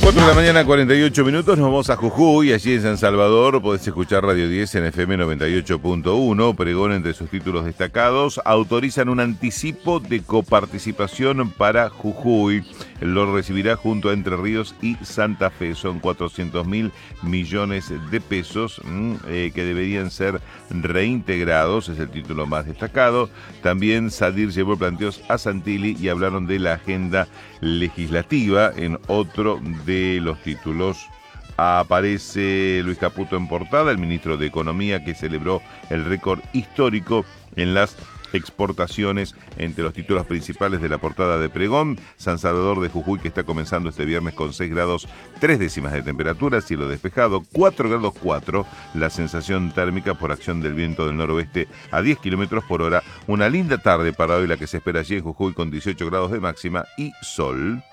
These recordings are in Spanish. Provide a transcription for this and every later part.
4 de la mañana, 48 minutos, nos vamos a Jujuy, allí en San Salvador podés escuchar Radio 10 en FM 98.1, pregón entre sus títulos destacados, autorizan un anticipo de coparticipación para Jujuy, lo recibirá junto a Entre Ríos y Santa Fe, son 400.000 millones de pesos que deberían ser reintegrados, es el título más destacado. También Sadir llevó planteos a Santilli y hablaron de la agenda legislativa en otro de los títulos. Aparece Luis Caputo en portada, el ministro de Economía que celebró el récord histórico en las exportaciones. Entre los títulos principales de la portada de pregón, San Salvador de Jujuy que está comenzando este viernes con 6 grados 3 décimas de temperatura, cielo despejado, 4 grados 4 la sensación térmica por acción del viento del noroeste a 10 kilómetros por hora. Una linda tarde para hoy la que se espera allí en Jujuy con 18 grados de máxima y sol.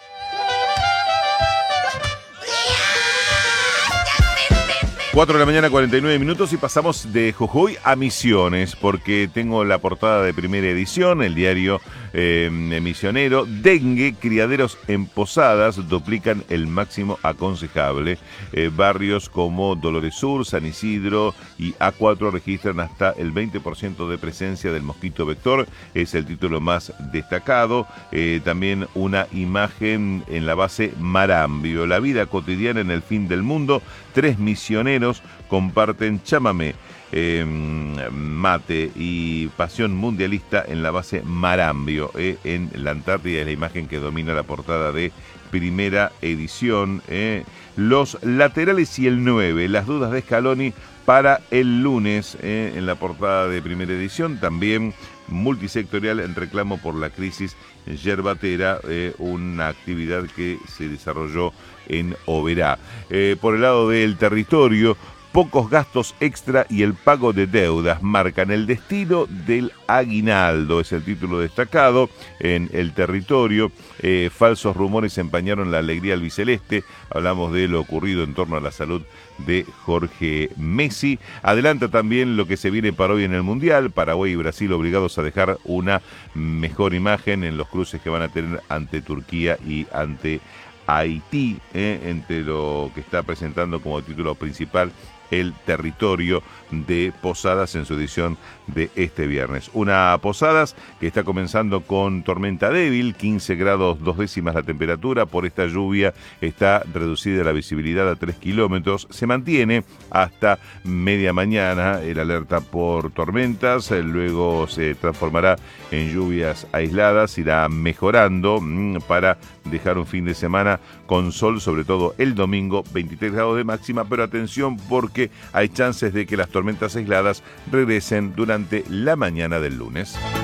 4 de la mañana, 49 minutos y pasamos de Jujuy a Misiones porque tengo la portada de primera edición, el diario Misionero. Dengue, criaderos en Posadas duplican el máximo aconsejable. Barrios como Dolores Sur, San Isidro y A4 registran hasta el 20% de presencia del mosquito vector, es el título más destacado. También una imagen en la base Marambio, la vida cotidiana en el fin del mundo. 3 misioneros comparten chamamé, mate y pasión mundialista en la base Marambio, en la Antártida. Es la imagen que domina la portada de primera edición. Los laterales y el 9, las dudas de Scaloni para el lunes, en la portada de primera edición. También multisectorial en reclamo por la crisis yerbatera, una actividad que se desarrolló en Oberá. Por el lado del territorio, pocos gastos extra y el pago de deudas marcan el destino del aguinaldo, es el título destacado en el territorio. Falsos rumores empañaron la alegría albiceleste. Hablamos de lo ocurrido en torno a la salud de Jorge Messi. Adelanta también lo que se viene para hoy en el Mundial. Paraguay y Brasil obligados a dejar una mejor imagen en los cruces que van a tener ante Turquía y ante Haití, entre lo que está presentando como título principal el territorio de Posadas en su edición de este viernes. Una Posadas que está comenzando con tormenta débil, 15 grados 2 décimas la temperatura. Por esta lluvia está reducida la visibilidad a 3 kilómetros. Se mantiene hasta media mañana el alerta por tormentas, luego se transformará en lluvias aisladas, irá mejorando para dejar un fin de semana con sol, sobre todo el domingo, 23 grados de máxima, pero atención porque hay chances de que las tormentas aisladas regresen durante la mañana del lunes.